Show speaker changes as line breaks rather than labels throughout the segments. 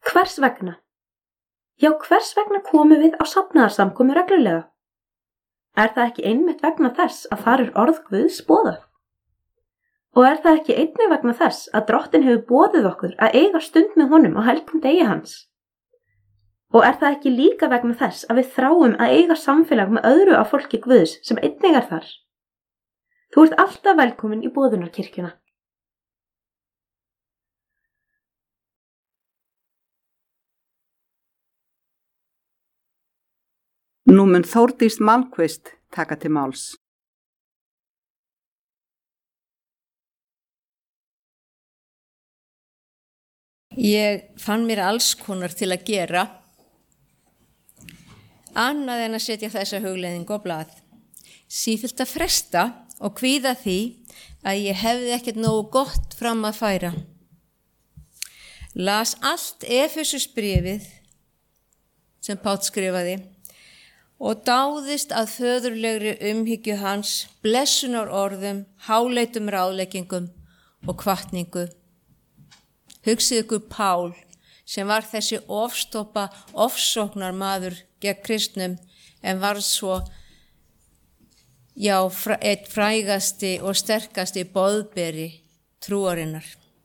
Hvers vegna? Já, hvers vegna komum við á safnaðarsamkomu reglulega? Er það ekki einmitt vegna þess að þar orð Guðs boðað? Og er það ekki einnig vegna þess að Drottinn hefur boðið okkur að eiga stund með honum á helgum degi hans? Og er það ekki líka vegna þess að við þráum að eiga samfélag með öðru af fólki Guðs sem einnig þar? Þú ert alltaf velkomin í boðunarkirkjuna.
Nú mun Þórdís Malmquist taka til máls.
Ég fann mér alls konar til að gera, annað en að setja þessa hugleiðingu á blað. Sífellt að fresta og kvíða því að ég hefði ekkert nógu gott fram að færa. Las allt Efesusbréfið sem Páll skrifaði og dáðist að föðurlegri umhyggju hans, blessunar orðum, háleitum ráðleggingum og hvatningu. Hugsið ykkur Pál sem var þessi ofsóknar maður gegn kristnum en var svo einn frægasti og sterkasti boðberi trúarinnar.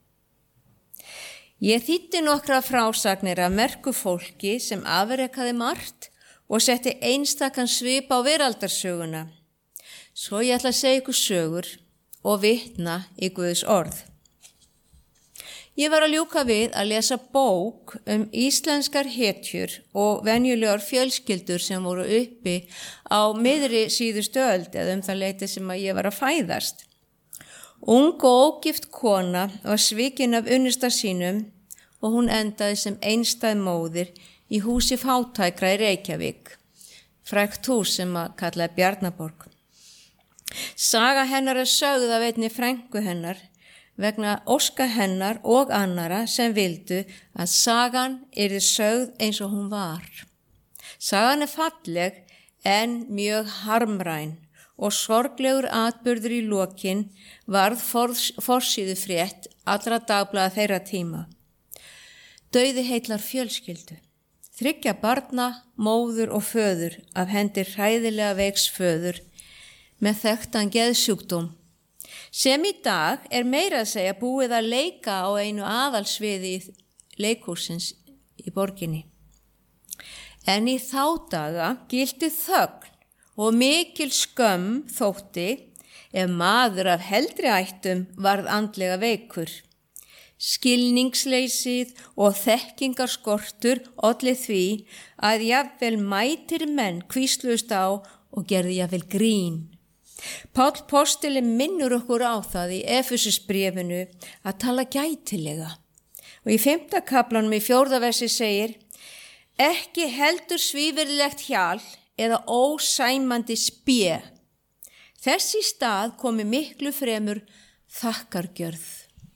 Ég þýddi nokkra frásagnir af merku fólki sem afrekaði margt og setti einstakan svip á veraldarsöguna. Svo ég ætla að segja ykkur sögur og vitna í Guðs orð. Ég var að ljúka við að lesa bók íslenskar hetjur og venjulegar fjölskyldur sem voru uppi á miðri síðustu öld eða það leyti sem að ég var að fæðast. Ung og ógift kona var svikin af unnusta sínum og hún endaði sem einstæð móðir í húsi fátækra í Reykjavík, frægt hús sem að kallaði Bjarnaborg. Saga hennar sögð af einni frænku hennar vegna óska hennar og annara sem vildu að sagan yrði sögð eins og hún var. Sagan falleg en mjög harmræn og sorglegur atburður í lokin varð forsíðu frétt allra dagblaða þeirra tíma. Dauði heillar fjölskyldu. 3 barna, móður og föður af hendi hræðilega veiks föður með þekktan geðsjúkdóm sem í dag meira að segja búið að leika á einu aðalsviði leikhúsins í borginni. En í þá daga gilti þögn og mikil skömm þótti ef maður af heldri ættum varð andlega veikur. Skilningsleysið og þekkingarskortur olli því að jafnvel mætir menn hvísluðust á og gerði jafnvel grín. Páll postuli minnur okkur á það í Efesusbréfinu að tala gætilega. Og í 5. kaflanum í 4. versi segir: ekki heldur svívirðilegt hjal eða ósæmandi spé. Þess í stað komi miklu fremur þakkargjörð.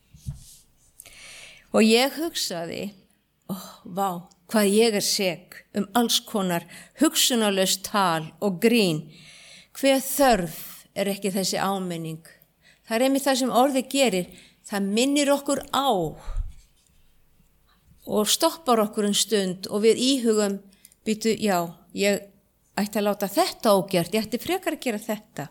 Og ég hugsaði, vá, hvað ég sek alls konar hugsunarlaust tal og grín. Hver þörf ekki þessi áminning? Það einmitt það sem orðið gerir, það minnir okkur á og stoppar okkur stund og við íhugum, býtu, já, ég ætti að láta þetta ógjört, ég ætti frekar að gera þetta.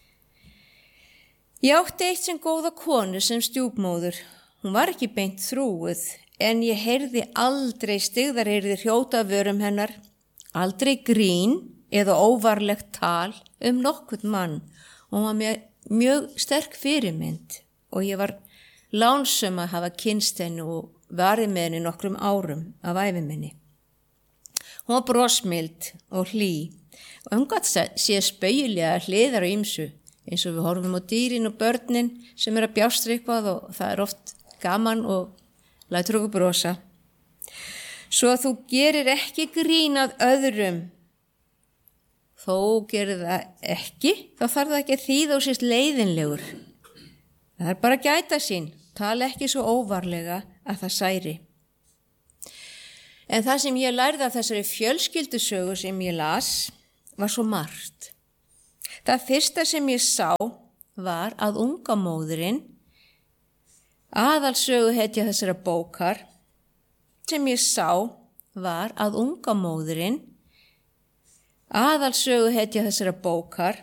Ég átti eitt sem góða konu sem stjúpmóður. Hún var ekki beint þrúguð, en ég heyrði aldrei styggðarheyrðir hrjóta af vörum hennar, aldrei grín eða óvarlegt tal nokkurn mann og hún var mjög sterk fyrirmynd og ég var lánsöm að hafa kynst henni og varið með henni nokkrum árum af ævi minni. Hún var brosmild og hlý og hún gat sé spaugilega hliðar á ýmsu eins og við horfum á dýrin og börnin sem að bjástra eitthvað og það oft gaman og lætur okkur brosa. Svo að þú gerir ekki grín að öðrum. Þó gerir það ekki, þá þarf það ekki að þýða á sérst leiðinlegur. Það bara að gæta sín, tala ekki svo óvarlega að það særi. En það sem ég lærði af þessari fjölskyldusögu sem ég las var svo margt. Það fyrsta sem ég sá var að unga móðirin, aðalsöguhetja þessara bókar, sem ég sá var að unga móðirin, aðalsöguhetja þessara bókar,